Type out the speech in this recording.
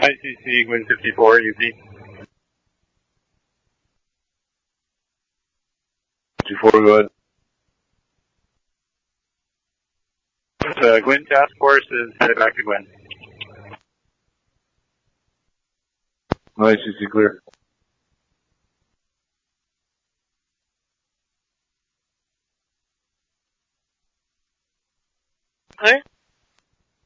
ICC, Gwyn 54, UP. 54, go ahead. Gwyn Task Force is headed back to Gwyn. ICC clear. Clear?